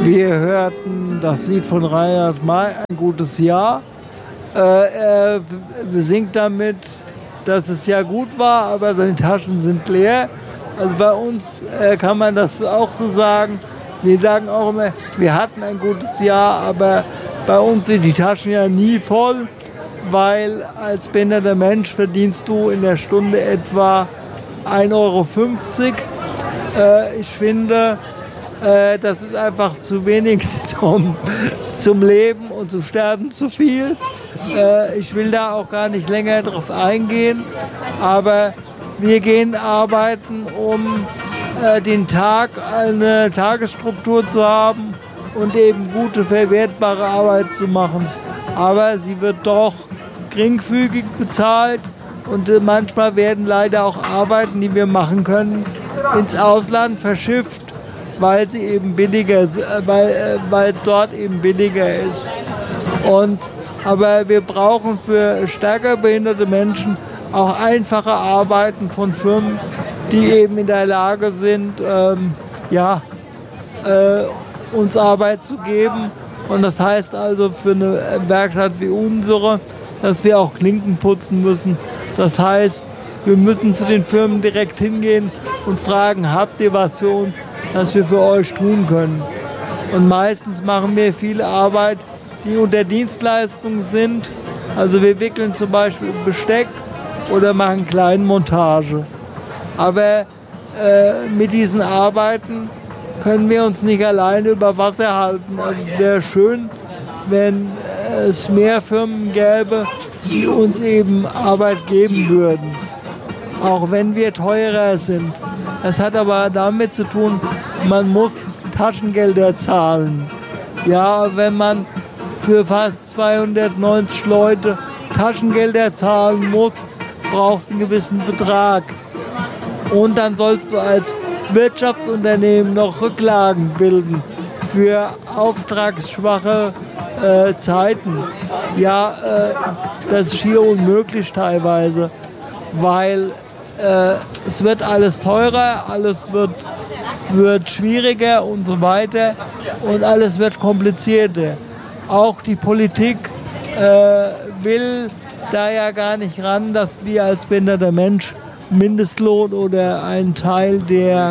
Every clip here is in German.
Wir hörten das Lied von Reinhard May, Ein gutes Jahr. Er besingt damit, dass es ja gut war, aber seine Taschen sind leer. Also bei uns kann man das auch so sagen. Wir sagen auch immer, wir hatten ein gutes Jahr, aber bei uns sind die Taschen ja nie voll, weil als behinderter Mensch verdienst du in der Stunde etwa 1,50 Euro. Ich finde, das ist einfach zu wenig zum Leben und zum Sterben zu viel. Ich will da auch gar nicht länger drauf eingehen, aber wir gehen arbeiten, um den Tag eine Tagesstruktur zu haben und eben gute, verwertbare Arbeit zu machen. Aber sie wird doch geringfügig bezahlt und manchmal werden leider auch Arbeiten, die wir machen können, ins Ausland verschifft, weil sie eben billiger, weil es dort eben billiger ist. Aber wir brauchen für stärker behinderte Menschen auch einfache Arbeiten von Firmen, die eben in der Lage sind, uns Arbeit zu geben. Und das heißt also für eine Werkstatt wie unsere, dass wir auch Klinken putzen müssen. Das heißt, wir müssen zu den Firmen direkt hingehen und fragen, habt ihr was für uns, das wir für euch tun können? Und meistens machen wir viel Arbeit, die unter Dienstleistung sind. Also wir wickeln zum Beispiel Besteck oder machen Kleinmontage. Aber mit diesen Arbeiten können wir uns nicht alleine über Wasser halten. Also es wäre schön, wenn es mehr Firmen gäbe, die uns eben Arbeit geben würden. Auch wenn wir teurer sind. Das hat aber damit zu tun, man muss Taschengelder zahlen. Ja, wenn man für fast 290 Leute Taschengelder zahlen muss, brauchst du einen gewissen Betrag. Und dann sollst du als Wirtschaftsunternehmen noch Rücklagen bilden für auftragsschwache Zeiten. Ja, das ist schier unmöglich teilweise, weil es wird alles teurer, alles wird schwieriger und so weiter und alles wird komplizierter. Auch die Politik will da ja gar nicht ran, dass wir als behinderter Mensch Mindestlohn oder einen Teil der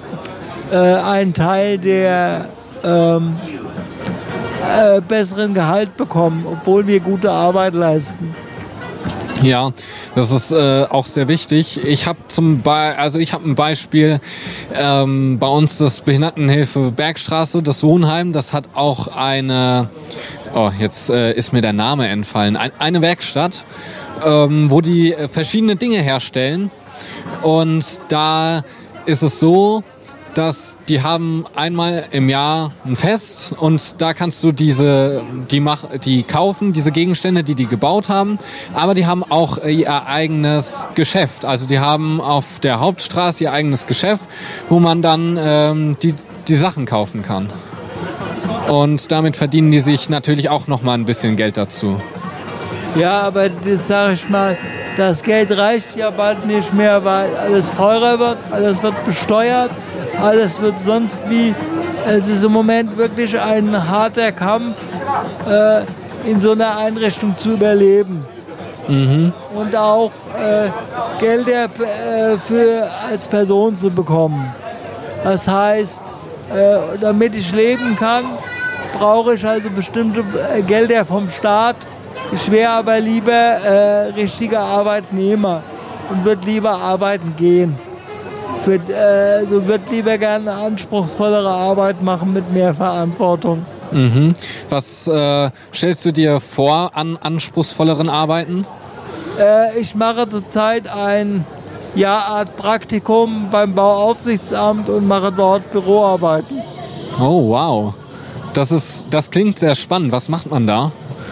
besseren Gehalt bekommen, obwohl wir gute Arbeit leisten. Ja, das ist auch sehr wichtig. Ich habe ein Beispiel, bei uns das Behindertenhilfe Bergstraße, das Wohnheim, das hat auch jetzt ist mir der Name entfallen, eine Werkstatt, wo die verschiedene Dinge herstellen. Und da ist es so, dass die haben einmal im Jahr ein Fest und da kannst du die kaufen, diese Gegenstände, die gebaut haben, aber die haben auch ihr eigenes Geschäft. Also die haben auf der Hauptstraße ihr eigenes Geschäft, wo man dann die Sachen kaufen kann. Und damit verdienen die sich natürlich auch nochmal ein bisschen Geld dazu. Ja, aber das sage ich mal, das Geld reicht ja bald nicht mehr, weil alles teurer wird, alles wird besteuert, alles wird sonst wie. Es ist im Moment wirklich ein harter Kampf, in so einer Einrichtung zu überleben. Mhm. Und auch Gelder als Person zu bekommen. Das heißt, damit ich leben kann, brauche ich also bestimmte Gelder vom Staat. Ich wäre aber lieber richtiger Arbeitnehmer und würde lieber arbeiten gehen. Würde lieber gerne anspruchsvollere Arbeit machen mit mehr Verantwortung. Mhm. Was stellst du dir vor an anspruchsvolleren Arbeiten? Ich mache zurzeit ein Art Praktikum beim Bauaufsichtsamt und mache dort Büroarbeiten. Oh, wow. Das klingt sehr spannend. Was macht man da?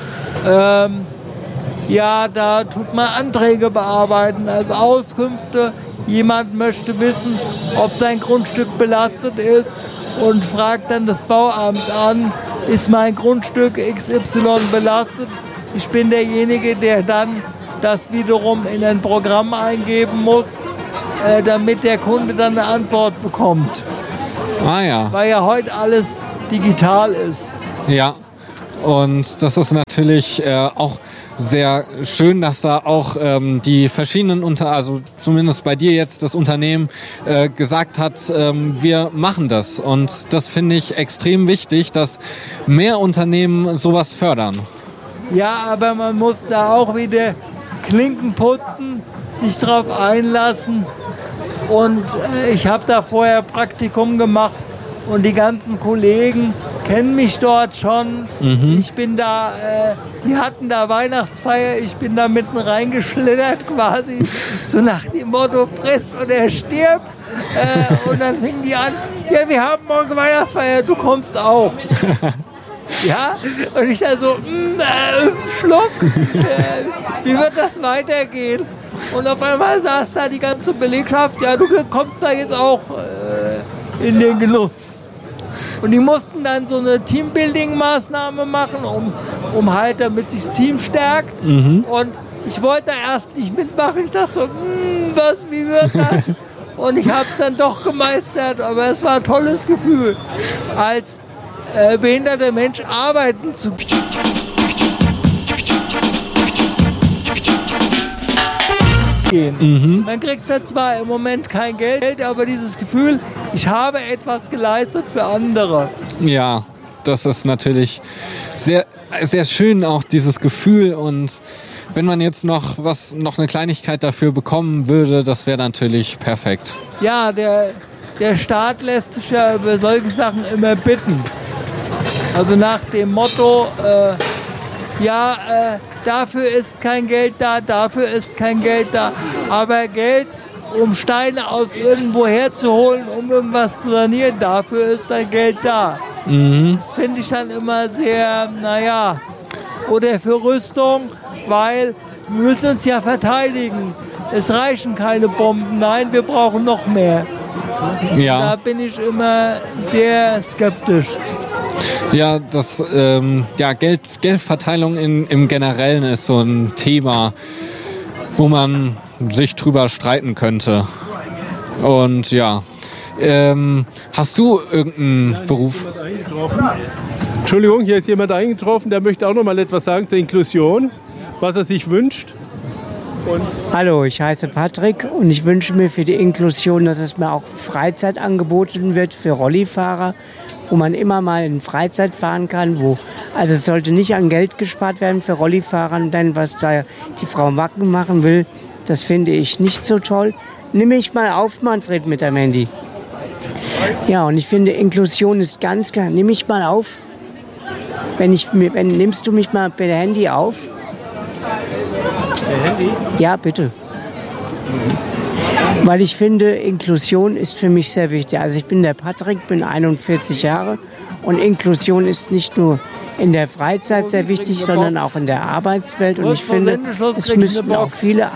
Da tut man Anträge bearbeiten, also Auskünfte. Jemand möchte wissen, ob sein Grundstück belastet ist und fragt dann das Bauamt an, ist mein Grundstück XY belastet? Ich bin derjenige, der dann das wiederum in ein Programm eingeben muss, damit der Kunde dann eine Antwort bekommt. Ah ja. Weil ja heute alles digital ist. Ja, und das ist natürlich auch sehr schön, dass da auch die verschiedenen also zumindest bei dir jetzt das Unternehmen gesagt hat, wir machen das. Und das finde ich extrem wichtig, dass mehr Unternehmen sowas fördern. Ja, aber man muss da auch wieder Klinken putzen, sich drauf einlassen. Und ich habe da vorher Praktikum gemacht und die ganzen Kollegen kennen mich dort schon. Ich bin da, wir hatten da Weihnachtsfeier, ich bin da mitten reingeschlittert quasi, so nach dem Motto, friss oder stirb. Und dann fingen die an, ja, wir haben morgen Weihnachtsfeier, du kommst auch. Ja, und ich da so, Schluck, wie wird das weitergehen? Und auf einmal saß da die ganze Belegschaft, ja, du kommst da jetzt auch in den Genuss. Und die mussten dann so eine Teambuilding-Maßnahme machen, um halt, damit sich das Team stärkt. Und ich wollte da erst nicht mitmachen. Ich dachte so, wie wird das? Und ich habe es dann doch gemeistert, aber es war ein tolles Gefühl, als behinderter Mensch arbeiten zu gehen. Man kriegt da zwar im Moment kein Geld, aber dieses Gefühl, ich habe etwas geleistet für andere. Ja, das ist natürlich sehr, sehr schön, auch dieses Gefühl. Und wenn man jetzt noch eine Kleinigkeit dafür bekommen würde, das wäre natürlich perfekt. Ja, der Staat lässt sich ja über solche Sachen immer bitten. Also nach dem Motto, dafür ist kein Geld da, dafür ist kein Geld da. Aber Geld, um Steine aus irgendwo herzuholen, um irgendwas zu sanieren, dafür ist dann Geld da. Das finde ich dann immer sehr, oder für Rüstung, weil wir müssen uns ja verteidigen. Es reichen keine Bomben, nein, wir brauchen noch mehr. Ja. Da bin ich immer sehr skeptisch. Ja, Geldverteilung im Generellen ist so ein Thema, wo man sich drüber streiten könnte. Und ja, hast du irgendeinen Beruf? Entschuldigung, hier ist jemand eingetroffen, der möchte auch noch mal etwas sagen zur Inklusion, was er sich wünscht. Hallo, ich heiße Patrick und ich wünsche mir für die Inklusion, dass es mir auch Freizeit angeboten wird für Rollifahrer, wo man immer mal in Freizeit fahren kann. Also es sollte nicht an Geld gespart werden für Rollifahrer, denn was da die Frau Wacken machen will, das finde ich nicht so toll. Nimm mich mal auf, Manfred, mit dem Handy. Ja, und ich finde, Inklusion ist ganz klar. Nimm mich mal auf. Nimmst du mich mal per Handy auf? Per Handy? Ja, bitte. Weil ich finde, Inklusion ist für mich sehr wichtig. Also ich bin der Patrick, bin 41 Jahre und Inklusion ist nicht nur in der Freizeit sehr wichtig, sondern auch in der Arbeitswelt. Und ich finde, es müssten auch viele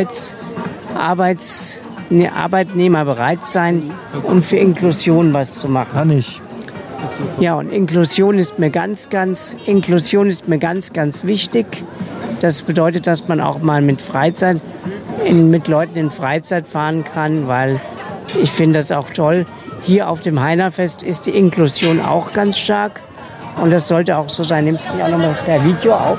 Arbeitnehmer bereit sein, um für Inklusion was zu machen. Kann ich. Ja, und Inklusion ist mir ganz, ganz wichtig. Das bedeutet, dass man auch mal mit Leuten in Freizeit fahren kann, weil ich finde das auch toll. Hier auf dem Heinerfest ist die Inklusion auch ganz stark und das sollte auch so sein. Nimmst du mich auch nochmal per Video auf?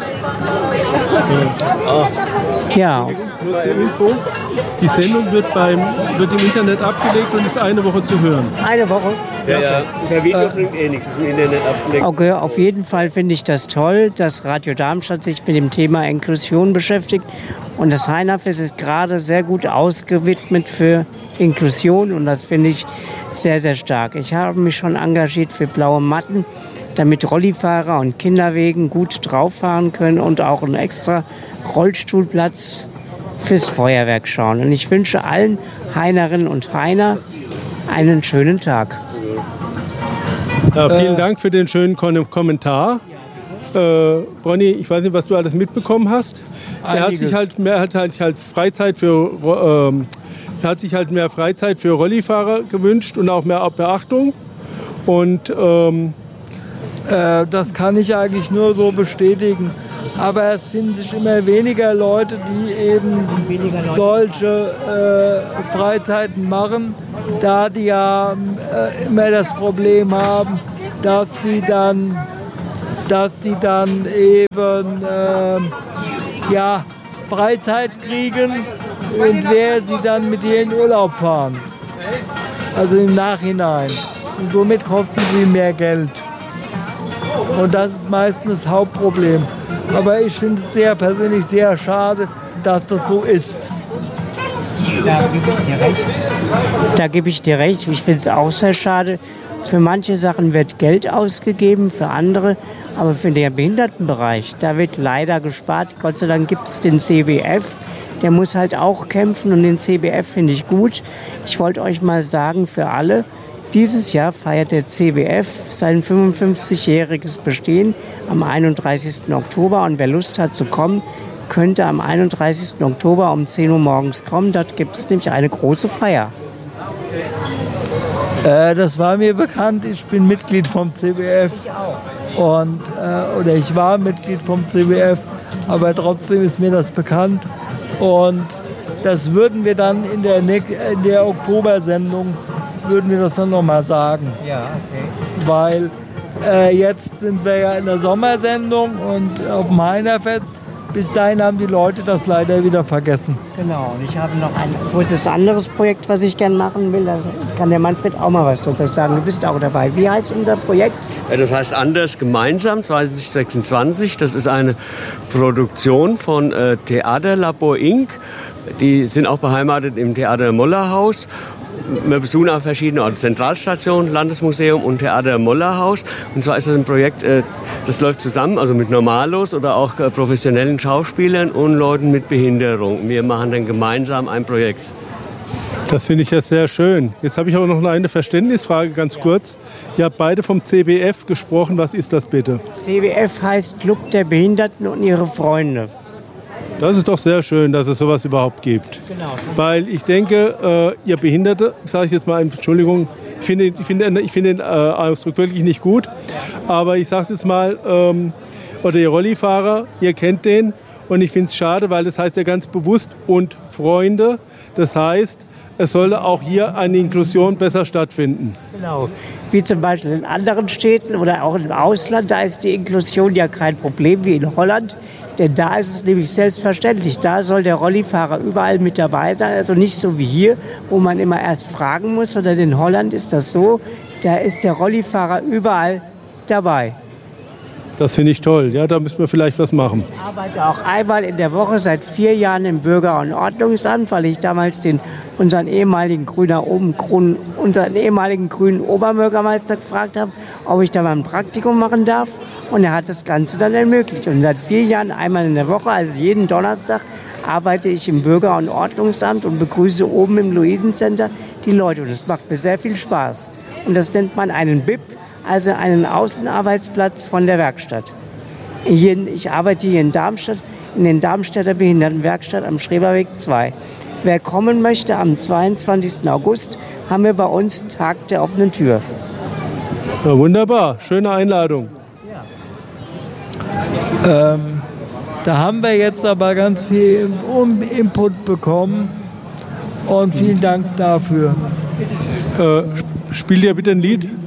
Ja. Nur zur Info, die Sendung wird im Internet abgelegt und ist eine Woche zu hören. Eine Woche? Ja, per Video bringt nichts, ist im Internet abgelegt. Okay, auf jeden Fall finde ich das toll, dass Radio Darmstadt sich mit dem Thema Inklusion beschäftigt. Und das Heinerfest ist gerade sehr gut ausgewidmet für Inklusion und das finde ich sehr, sehr stark. Ich habe mich schon engagiert für blaue Matten, damit Rollifahrer und Kinderwegen gut drauf fahren können und auch einen extra Rollstuhlplatz fürs Feuerwerk schauen. Und ich wünsche allen Heinerinnen und Heiner einen schönen Tag. Ja, vielen Dank für den schönen Kommentar. Bronny, ich weiß nicht, was du alles mitbekommen hast. Er hat sich halt mehr Freizeit für Rollifahrer gewünscht und auch mehr Beachtung. Und das kann ich eigentlich nur so bestätigen. Aber es finden sich immer weniger Leute, die eben solche Freizeiten machen, da die ja immer das Problem haben, dass die dann eben Freizeit kriegen und wer sie dann mit ihr in Urlaub fahren. Also im Nachhinein. Und somit kosten sie mehr Geld. Und das ist meistens das Hauptproblem. Aber ich finde es persönlich sehr schade, dass das so ist. Da gebe ich dir recht. Ich finde es auch sehr schade. Für manche Sachen wird Geld ausgegeben, für andere. Aber für den Behindertenbereich, da wird leider gespart. Gott sei Dank gibt es den CBF. Der muss halt auch kämpfen und den CBF finde ich gut. Ich wollte euch mal sagen, für alle, dieses Jahr feiert der CBF sein 55-jähriges Bestehen am 31. Oktober. Und wer Lust hat zu kommen, könnte am 31. Oktober um 10 Uhr morgens kommen. Dort gibt es nämlich eine große Feier. Das war mir bekannt. Ich bin Mitglied vom CBF. Ich auch. Oder ich war Mitglied vom CBF, aber trotzdem ist mir das bekannt. Und das würden wir dann in der Oktobersendung würden wir das dann nochmal sagen. Ja, okay. Weil jetzt sind wir ja in der Sommersendung und auf dem Heinerfest. Bis dahin haben die Leute das leider wieder vergessen. Genau, und ich habe noch ein kurzes anderes Projekt, was ich gerne machen will. Da kann der Manfred auch mal was dazu sagen. Du bist auch dabei. Wie heißt unser Projekt? Das heißt Anders gemeinsam 2026. Das ist eine Produktion von Theaterlabor Inc. Die sind auch beheimatet im Theater Mollerhaus. Wir besuchen auch verschiedene Orte, Zentralstation, Landesmuseum und Theater Mollerhaus. Und zwar ist das ein Projekt, das läuft zusammen, also mit Normalos oder auch professionellen Schauspielern und Leuten mit Behinderung. Wir machen dann gemeinsam ein Projekt. Das finde ich ja sehr schön. Jetzt habe ich aber noch eine Verständnisfrage, ganz kurz. Ihr habt beide vom CBF gesprochen. Was ist das bitte? CBF heißt Club der Behinderten und ihre Freunde. Das ist doch sehr schön, dass es sowas überhaupt gibt. Genau. Weil ich denke, ihr Behinderte, sage ich jetzt mal, Entschuldigung, ich finde den Ausdruck wirklich nicht gut, aber ich sage es jetzt mal, oder ihr Rollifahrer, ihr kennt den und ich finde es schade, weil das heißt ja ganz bewusst und Freunde, das heißt, es sollte auch hier eine Inklusion besser stattfinden. Genau, wie zum Beispiel in anderen Städten oder auch im Ausland, da ist die Inklusion ja kein Problem wie in Holland. Denn da ist es nämlich selbstverständlich. Da soll der Rollifahrer überall mit dabei sein. Also nicht so wie hier, wo man immer erst fragen muss, sondern in Holland ist das so, da ist der Rollifahrer überall dabei. Das finde ich toll. Ja, da müssen wir vielleicht was machen. Ich arbeite auch einmal in der Woche seit 4 Jahren im Bürger- und Ordnungsamt, weil ich damals unseren ehemaligen grünen Oberbürgermeister gefragt habe, ob ich da mal ein Praktikum machen darf. Und er hat das Ganze dann ermöglicht. Und seit 4 Jahren einmal in der Woche, also jeden Donnerstag, arbeite ich im Bürger- und Ordnungsamt und begrüße oben im Luisencenter die Leute. Und es macht mir sehr viel Spaß. Und das nennt man einen BIP, also einen Außenarbeitsplatz von der Werkstatt. Ich arbeite hier in Darmstadt, in den Darmstädter Behindertenwerkstatt am Schreberweg 2. Wer kommen möchte, am 22. August haben wir bei uns Tag der offenen Tür. Ja, wunderbar, schöne Einladung. Da haben wir jetzt aber ganz viel Input bekommen und vielen Dank dafür. Spielt ihr bitte ein Lied?